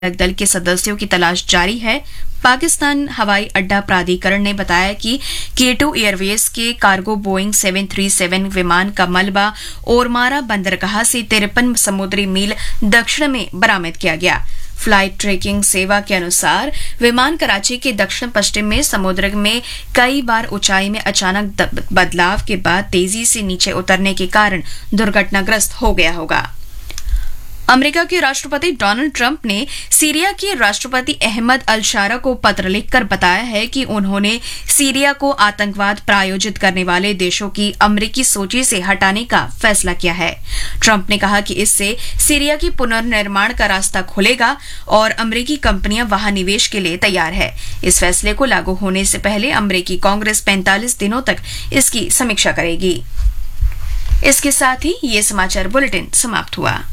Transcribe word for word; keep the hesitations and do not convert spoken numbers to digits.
दल के सदस्यों की तलाश जारी है। पाकिस्तान हवाई अड्डा प्राधिकरण ने बताया कि के टू एयरवेज के cargo Boeing seven three seven विमान का मलबा ओरमारा बंदरगाह से तिरपन समुद्री मील दक्षिण में बरामद किया गया। फ्लाइट ट्रैकिंग सेवा के अनुसार विमान कराची के दक्षिण पश्चिम में समुद्र में कई बार ऊंचाई में अचानक बदलाव के बाद तेजी से नीचे उतरने के कारण दुर्घटनाग्रस्त हो गया होगा। अमेरिका के राष्ट्रपति डोनाल्ड ट्रंप ने सीरिया के राष्ट्रपति अहमद अल शारा को पत्र लिखकर बताया है कि उन्होंने सीरिया को आतंकवाद प्रायोजित करने वाले देशों की अमेरिकी सूची से हटाने का फैसला किया है। ट्रंप ने कहा कि इससे सीरिया के पुनर्निर्माण का रास्ता खुलेगा और अमेरिकी कंपनियां वहां निवेश के लिए तैयार है। इस फैसले को लागू होने से पहले अमेरिकी कांग्रेस पैंतालीस दिनों तक इसकी समीक्षा करेगी। इसके साथ ही ये समाचार बुलेटिन समाप्त हुआ।